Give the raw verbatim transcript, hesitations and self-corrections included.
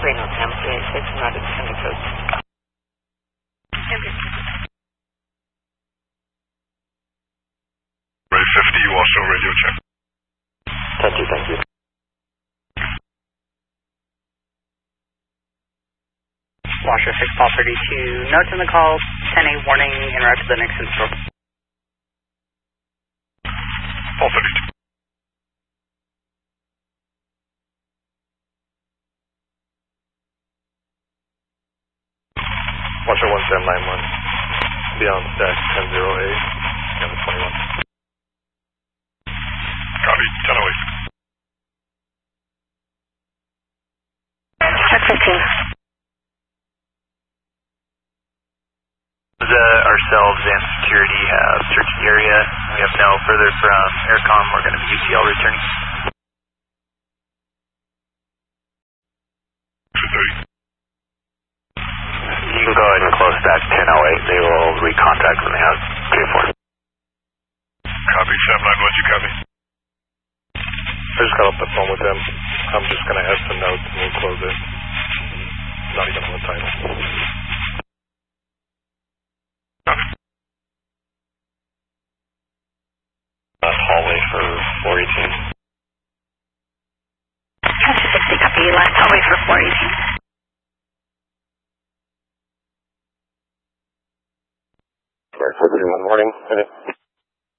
Reno Sam three eight six, I'm not at the code. Ray fifty, Washoe radio check. ten two, thank you. Washoe six, Paul thirty-two, notes in the call, ten eight warning, interrupt the Nixon store. Paul thirty-two. Washoe one seven nine one, beyond stack ten zero eight, and the twenty-one. Copy, ten oh eight. Check fifteen. Uh, ourselves and security have searched the area. We have no further from Aircom. We're going to be U C L returning. You can go ahead and close stack ten oh eight. They will recontact when they have three four. Copy, seven nine one, you copy? I just got off the phone with them. I'm just going to add some notes and we'll close it. Not even on the title. Uh, hallway for four eighteen. Cassie sixty, copy, last hallway for four eighteen.